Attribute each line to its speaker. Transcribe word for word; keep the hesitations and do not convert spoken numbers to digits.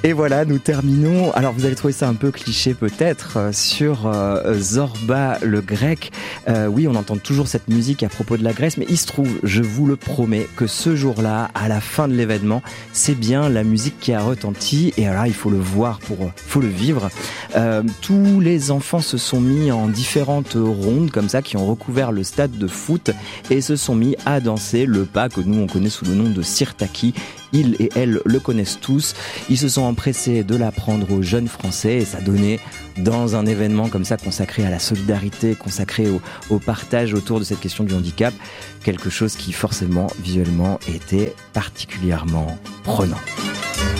Speaker 1: Et voilà, nous terminons. Alors vous allez trouver ça un peu cliché peut-être euh, sur euh, Zorba le grec. Euh, oui, on entend toujours cette musique à propos de la Grèce, mais il se trouve, je vous le promets, que ce jour-là, à la fin de l'événement, c'est bien la musique qui a retenti. Et alors il faut le voir, pour, faut le vivre. Euh, tous les enfants se sont mis en différentes rondes comme ça, qui ont recouvert le stade de foot et se sont mis à danser le pas que nous on connaît sous le nom de Sirtaki. Ils et elles le connaissent tous. Ils se sont empressés de l'apprendre aux jeunes Français et ça donnait, dans un événement comme ça consacré à la solidarité, consacré au, au partage autour de cette question du handicap, quelque chose qui forcément, visuellement, était particulièrement prenant.